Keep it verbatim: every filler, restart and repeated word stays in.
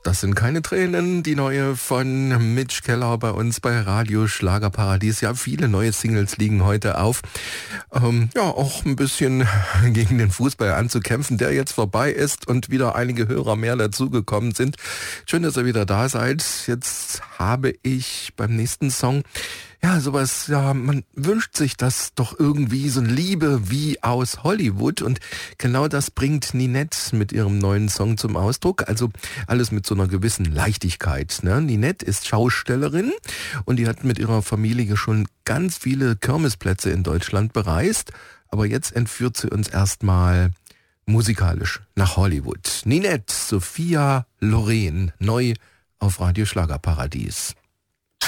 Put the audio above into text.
Das sind keine Tränen, die neue von Mitch Keller bei uns bei Radio Schlagerparadies. Ja, viele neue Singles liegen heute auf. Ähm, ja, auch ein bisschen gegen den Fußball anzukämpfen, der jetzt vorbei ist und wieder einige Hörer mehr dazugekommen sind. Schön, dass ihr wieder da seid. Jetzt habe ich beim nächsten Song ja, sowas, ja, man wünscht sich das doch irgendwie, so eine Liebe wie aus Hollywood, und genau das bringt Ninette mit ihrem neuen Song zum Ausdruck, also alles mit so einer gewissen Leichtigkeit, ne? Ninette ist Schaustellerin und die hat mit ihrer Familie schon ganz viele Kirmesplätze in Deutschland bereist, aber jetzt entführt sie uns erstmal musikalisch nach Hollywood. Ninette, Sophia Loren, neu auf Radio Schlagerparadies.